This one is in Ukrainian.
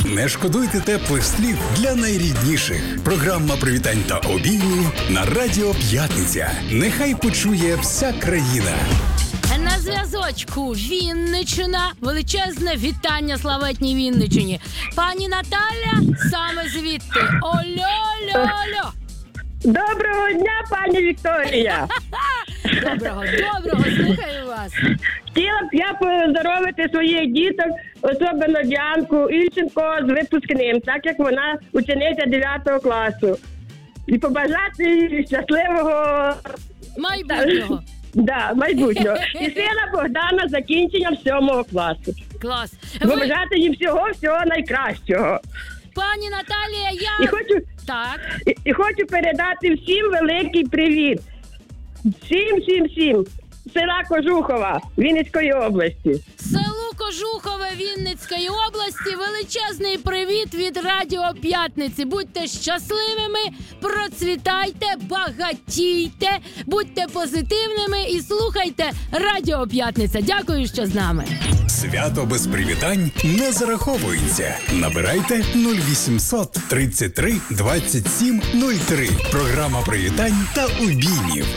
Не шкодуйте теплих слів для найрідніших. Програма привітань та обіймів на Радіо П'ятниця. Нехай почує вся країна. На зв'язочку Вінниччина. Величезне вітання славетній Вінниччині. Пані Наталя саме звідти. Ольо-льо-льо. Доброго дня, пані Вікторія! Доброго, слухаю вас. Хотіла б я поздоровити своїх діток, особливо Діанку Ільченко з випускним, так як вона учениця 9 класу. І побажати щасливого Майбутнього. майбутнього. І сина Богдана закінчення 7 класу. Клас. Побажати їм всього найкращого. Пані Наталія, я... Так. І хочу передати всім великий привіт. Всім. Села Кожухова, Вінницької області. Селу Кожухове Вінницької області. Величезний привіт від Радіо П'ятниці. Будьте щасливими, процвітайте, багатійте, будьте позитивними і слухайте Радіо П'ятниця. Дякую, що з нами. Свято без привітань не зараховується. Набирайте 0800 33 27 03. Програма привітань та обіймів.